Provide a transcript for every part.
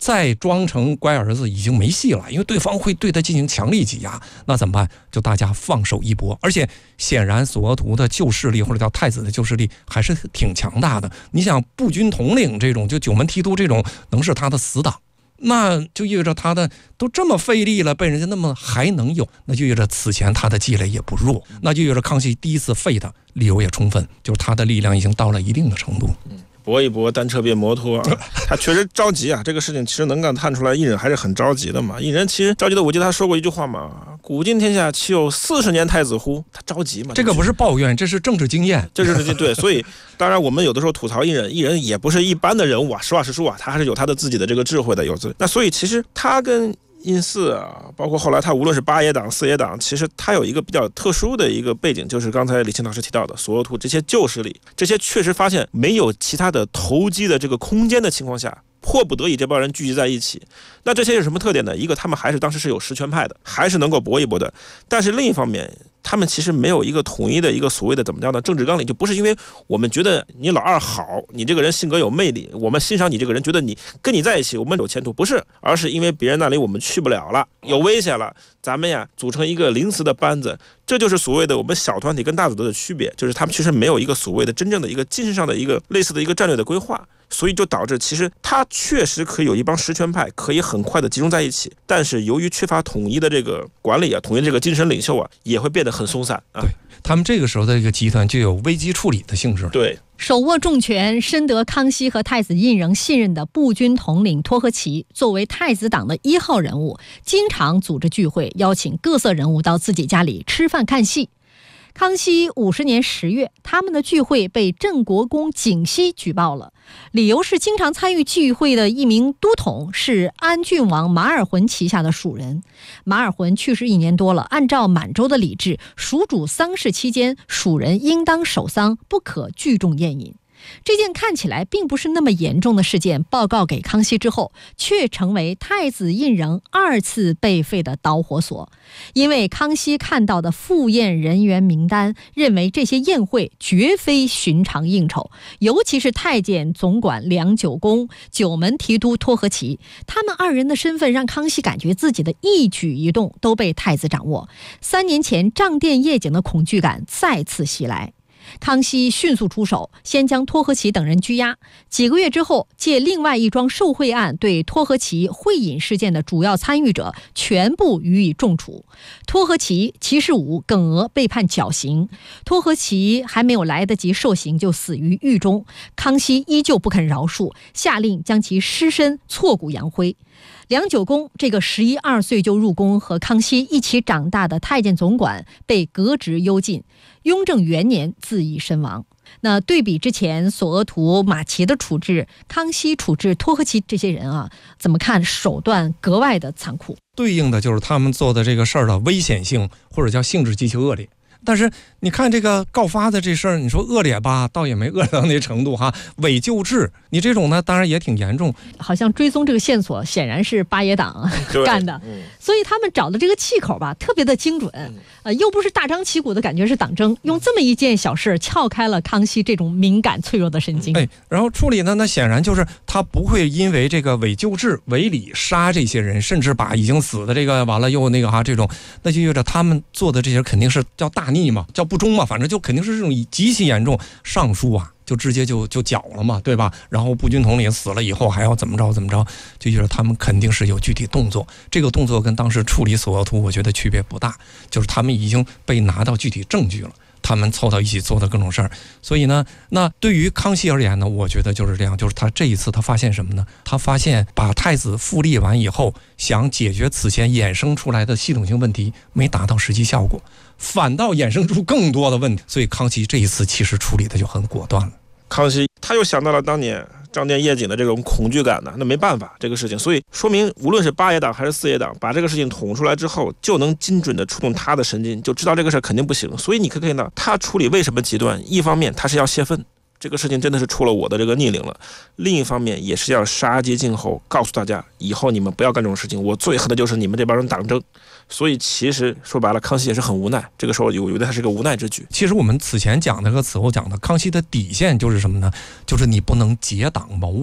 再装成乖儿子已经没戏了，因为对方会对他进行强力挤压，那怎么办？就大家放手一搏。而且显然索额图的旧势力或者叫太子的旧势力还是挺强大的。你想步军统领这种，就九门提督这种，能是他的死党，那就意味着他的都这么费力了，被人家那么还能有，那就意味着此前他的积累也不弱，那就意味着康熙第一次废他理由也充分，就是他的力量已经到了一定的程度。 搏一搏，单车变摩托啊！他确实着急啊，这个事情其实能够看出来，胤禛还是很着急的嘛。胤禛其实着急的，我记得他说过一句话嘛：“古今天下，岂有40年太子乎？”他着急嘛。 这个不是抱怨，这是政治经验， 这是对。所以，当然我们有的时候吐槽胤禛也不是一般的人物啊，实话实说啊，他还是有他的自己的这个智慧的，那所以其实他跟胤祀啊，包括后来他无论是八爷党、四爷党，其实他有一个比较特殊的一个背景，就是刚才李清老师提到的索额图这些旧势力，这些确实发现没有其他的投机的这个空间的情况下，迫不得已这帮人聚集在一起。那这些有什么特点呢？一个，他们还是当时是有实权派的，还是能够搏一搏的。但是另一方面，他们其实没有一个统一的一个所谓的怎么样的政治纲领，就不是因为我们觉得你老二好，你这个人性格有魅力，我们欣赏你这个人，觉得你跟你在一起我们有前途，不是，而是因为别人那里我们去不了了，有危险了，咱们呀组成一个临时的班子。这就是所谓的我们小团体跟大组织的区别，就是他们其实没有一个所谓的真正的一个精神上的一个类似的一个战略的规划，所以就导致其实他确实可以有一帮实权派可以很快的集中在一起，但是由于缺乏统一的这个管理啊，统一这个精神领袖啊，也会变得很松散啊。 对，他们这个时候的这个集团就有危机处理的性质。 对， 手握重权、深得康熙和太子胤禛信任的步军统领托和其，作为太子党的1号人物，经常组织聚会，邀请各色人物到自己家里吃饭看戏。康熙50年10月，他们的聚会被镇国公景熙举报了，理由是经常参与聚会的一名都统是安郡王马尔浑旗下的属人。马尔浑去世1年多了，按照满洲的礼制，属主丧事期间，属人应当守丧，不可聚众宴饮。这件看起来并不是那么严重的事件报告给康熙之后，却成为太子胤禛2次被废的导火索。因为康熙看到的赴宴人员名单，认为这些宴会绝非寻常应酬，尤其是太监总管梁九公、九门提督托和其，他们2人的身份让康熙感觉自己的一举一动都被太子掌握。3年前账店夜景的恐惧感再次袭来。康熙迅速出手，先将托和其等人拘押。几个月之后，借另外一桩受贿案，对托和其贿饮事件的主要参与者全部予以重处。托和其、齐士武、耿娥被判绞刑，托和其还没有来得及受刑就死于狱中。康熙依旧不肯饶恕，下令将其尸身挫骨扬灰。梁九公这个11、12岁就入宫和康熙一起长大的太监总管被革职幽禁，雍正元年自缢身亡。那对比之前索额图、马齐的处置，康熙处置托和其这些人啊，怎么看手段格外的残酷？ 对应的就是他们做的这个事儿的危险性，或者叫性质极其恶劣。但是你看这个告发的这事儿，你说恶劣吧，倒也没恶到那程度哈。伪救治，你这种呢，当然也挺严重。 好像追踪这个线索，显然是八爷党干的，所以他们找的这个气口吧，特别的精准。又不是大张旗鼓的感觉是党争，用这么一件小事撬开了康熙这种敏感脆弱的神经。 然后处理呢，那显然就是他不会因为这个伪救治、伪礼杀这些人，甚至把已经死的这个完了又那个这种，那就意味着他们做的这些肯定是叫大逆嘛，叫不忠嘛，反正就肯定是这种极其严重。上书啊，就直接就绞了嘛，对吧？然后步军统领死了以后还要怎么着，就觉得他们肯定是有具体动作。这个动作跟当时处理索额图，我觉得区别不大，就是他们已经被拿到具体证据了。他们凑到一起做的各种事儿，所以呢，那对于康熙而言呢，我觉得就是这样，就是他这一次他发现什么呢？他发现把太子复立完以后，想解决此前衍生出来的系统性问题，没达到实际效果，反倒衍生出更多的问题。所以康熙这一次其实处理的就很果断了。 康熙他又想到了当年账店夜景的这种恐惧感呢，那没办法这个事情，所以说明无论是八爷党还是四爷党，把这个事情捅出来之后，就能精准的触动他的神经，就知道这个事肯定不行。所以你可以看到他处理为什么极端，一方面他是要泄愤，这个事情真的是出了我的这个逆鳞了，另一方面也是要杀鸡儆猴，告诉大家以后你们不要干这种事情，我最恨的就是你们这帮人党争。所以其实说白了，康熙也是很无奈，这个时候我觉得他是个无奈之举。 其实我们此前讲的和此后讲的，康熙的底线就是什么呢？就是你不能结党谋位。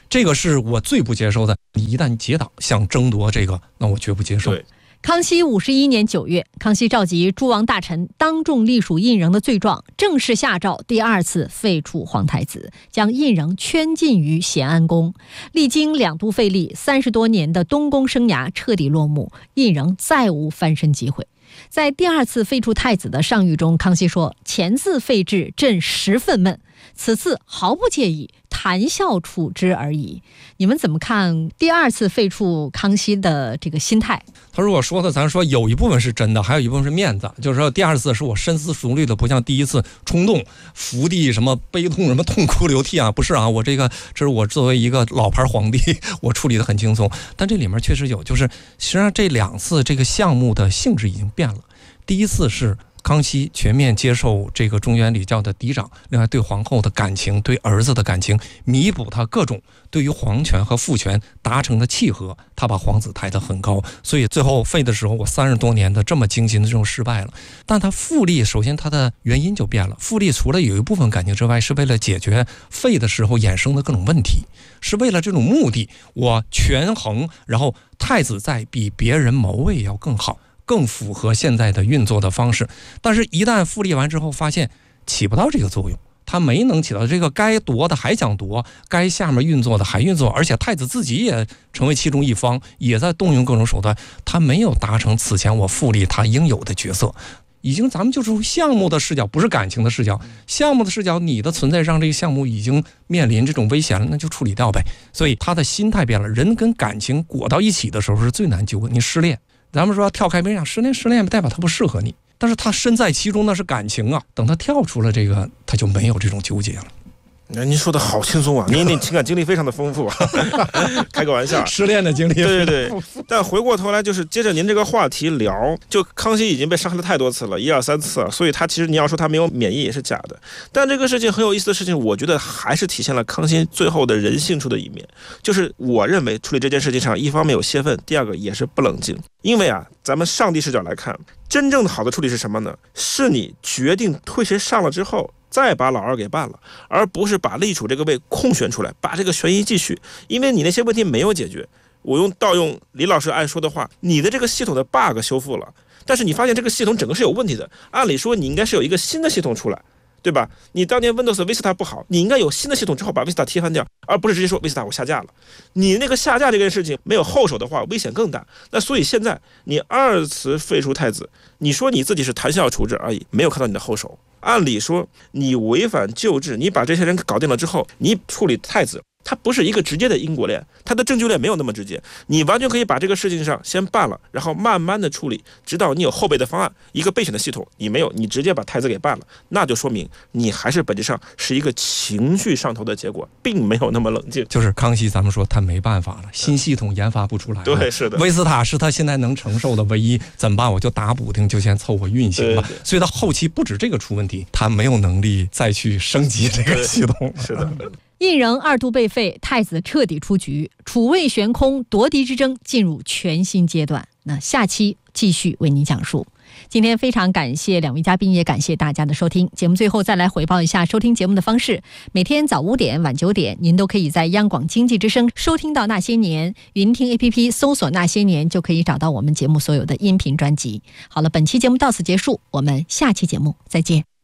这个是我最不接受的。你一旦结党想争夺这个，那我绝不接受。 对。 康熙51年9月，康熙召集诸王大臣当众隶属胤禛的罪状，正式下诏第2次废黜皇太子，将胤禛圈禁于咸安宫。历经2度废立，30多年的东宫生涯彻底落幕，胤禛再无翻身机会。在第2次废黜太子的上谕中，康熙说：“前次废制，朕十分闷，此次毫不介意，谈笑处之而已。”你们怎么看第2次废黜康熙的这个心态？ 他如果说的，咱说有一部分是真的，还有一部分是面子，就是说第2次是我深思熟虑的，不像第1次冲动伏地什么悲痛什么痛哭流涕啊，不是啊，我这是我作为一个老牌皇帝，我处理的很轻松。但这里面确实有，就是实际上这2次这个项目的性质已经变了。第1次是康熙全面接受这个中原礼教的嫡长，另外对皇后的感情，对儿子的感情，弥补他各种对于皇权和父权达成的契合，他把皇子抬得很高，所以最后废的时候，我30多年的这么精心的这种失败了。但他复立，首先他的原因就变了，复立除了有一部分感情之外，是为了解决废的时候衍生的各种问题，是为了这种目的，我权衡，然后太子在比别人谋位要更好，更符合现在的运作的方式。但是一旦复立完之后，发现起不到这个作用，他没能起到这个，该夺的还想夺，该下面运作的还运作，而且太子自己也成为其中一方，也在动用各种手段，他没有达成此前我复立他应有的角色。已经咱们就是项目的视角，不是感情的视角，项目的视角，你的存在让这个项目已经面临这种危险了，那就处理掉呗。所以他的心态变了，人跟感情裹到一起的时候是最难纠葛。你失恋，咱们说跳开没讲失恋代表他不适合你，但是他身在其中那是感情啊，等他跳出了这个，他就没有这种纠结了。 您说的好轻松啊，您情感经历非常的丰富啊，开个玩笑， 失恋的经历， 对。但回过头来，就是接着您这个话题聊，就康熙已经被伤害了太多次了，1、2、3次，所以他其实你要说他没有免疫也是假的。但这个事情很有意思的事情，我觉得还是体现了康熙最后的人性处的一面。就是我认为处理这件事情上，一方面有泄愤，第2个也是不冷静。因为啊，咱们上帝视角来看，真正的好的处理是什么呢？是你决定推谁上了之后，再把老2给办了，而不是把立储这个位空选出来，把这个悬疑继续。因为你那些问题没有解决，我盗用李老师爱说的话，你的这个系统的 bug 修复了，但是你发现这个系统整个是有问题的，按理说你应该是有一个新的系统出来，对吧？你当年 Windows Vista 不好，你应该有新的系统之后把 Vista 替换掉，而不是直接说 Vista 我下架了。你那个下架这件事情没有后手的话，危险更大。那所以现在你2次废除太子，你说你自己是谈笑处置而已，没有看到你的后手。按理说你违反旧制，你把这些人搞定了之后，你处理太子，它不是一个直接的因果链，它的证据链没有那么直接，你完全可以把这个事情上先办了，然后慢慢的处理，直到你有后备的方案，一个备选的系统，你没有，你直接把太子给办了，那就说明你还是本质上是一个情绪上头的结果，并没有那么冷静。 就是康熙咱们说他没办法了，新系统研发不出来了， 对，是的， 威斯塔是他现在能承受的唯一，怎么办？我就打补丁，就先凑合运行吧。所以他后期不止这个出问题，他没有能力再去升级这个系统。 是的。 胤禛2度被废，太子彻底出局，储位悬空，夺嫡之争进入全新阶段。那下期继续为您讲述。今天非常感谢2位嘉宾，也感谢大家的收听。节目最后再来回报一下收听节目的方式：每天早5点、晚9点，您都可以在央广经济之声收听到《那些年》，云听 APP 搜索《那些年》就可以找到我们节目所有的音频专辑。好了，本期节目到此结束，我们下期节目再见。